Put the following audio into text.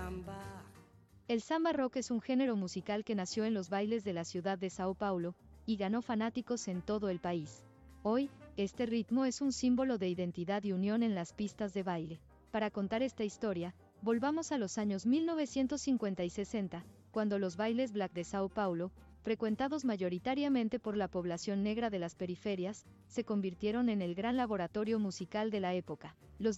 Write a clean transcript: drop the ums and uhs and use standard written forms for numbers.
El samba rock es un género musical que nació en los bailes de la ciudad de Sao Paulo, y ganó fanáticos en todo el país. Hoy, este ritmo es un símbolo de identidad y unión en las pistas de baile. Para contar esta historia, volvamos a los años 1950 y 60, cuando los bailes black de Sao Paulo, frecuentados mayoritariamente por la población negra de las periferias, se convirtieron en el gran laboratorio musical de la época. Los